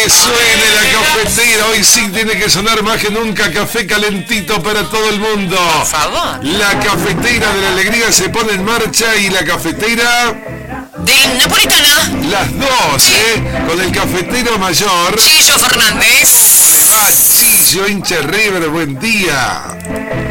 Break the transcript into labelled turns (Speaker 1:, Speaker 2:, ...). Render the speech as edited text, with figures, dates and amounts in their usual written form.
Speaker 1: Que suene la cafetera, hoy sí tiene que sonar más que nunca, café calentito para todo el mundo.
Speaker 2: Por favor.
Speaker 1: La cafetera de la alegría se pone en marcha y la cafetera...
Speaker 2: De Napolitana.
Speaker 1: Las dos, con el cafetero mayor.
Speaker 2: Chillo Fernández.
Speaker 1: ¿Cómo le va, Chillo, hincha River? Buen día.